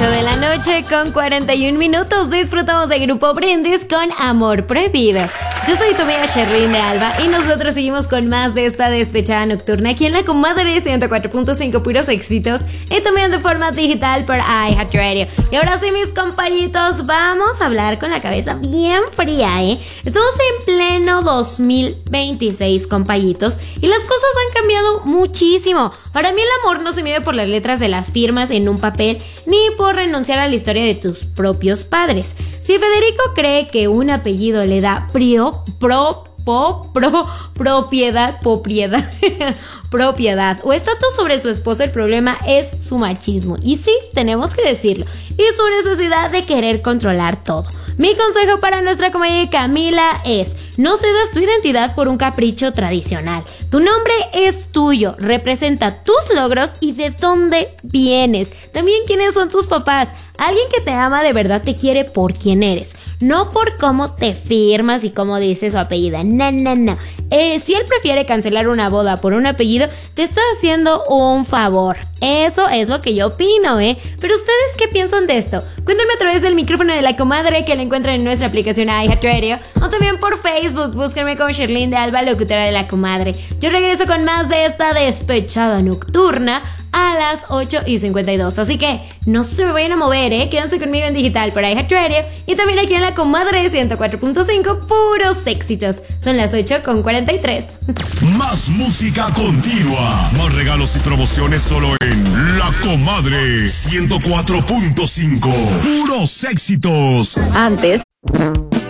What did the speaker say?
8 de la noche con 41 minutos disfrutamos de Grupo Brindis con Amor Prohibido. Yo soy tu amiga Sherlyn de Alba y nosotros seguimos con más de esta despechada nocturna aquí en la Comadre 104.5 puros éxitos y también de forma digital por iHeartRadio. Y ahora sí, mis compañitos, vamos a hablar con la cabeza bien fría, ¿eh? Estamos en pleno 2026, compañitos, y las cosas han cambiado muchísimo. Para mí el amor no se mide por las letras de las firmas en un papel ni por renunciar a la historia de tus propios padres. Si Federico cree que un apellido le da propiedad o estatus sobre su esposa, el problema es su machismo. Y sí, tenemos que decirlo. Y su necesidad de querer controlar todo. Mi consejo para nuestra comedia Camila es: no cedas tu identidad por un capricho tradicional. Tu nombre es tuyo, representa tus logros y de dónde vienes. También quiénes son tus papás. Alguien que te ama de verdad te quiere por quien eres, no por cómo te firmas y cómo dices su apellido. No. Si él prefiere cancelar una boda por un apellido, te está haciendo un favor. Eso es lo que yo opino, ¿eh? Pero ¿ustedes qué piensan de esto? Cuéntenme a través del micrófono de la comadre, que la encuentran en nuestra aplicación iHeartRadio, o también por Facebook. Búsquenme como Sherlyn de Alba, locutora de la comadre. Yo regreso con más de esta despechada nocturna a las 8:52. Así que no se me vayan a mover, ¿eh? Quédense conmigo en digital por iHeartRadio y también aquí en la Comadre 104.5 puros éxitos. Son las 8:43. Más música continua. Más regalos y promociones solo en La Comadre 104.5. Puros éxitos. Antes